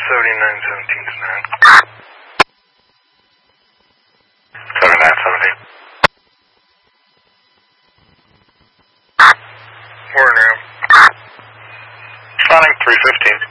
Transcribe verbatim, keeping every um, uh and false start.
seventy-nine seventeen to nine. seventy-nine seventeen. Where now? Flying three fifteen.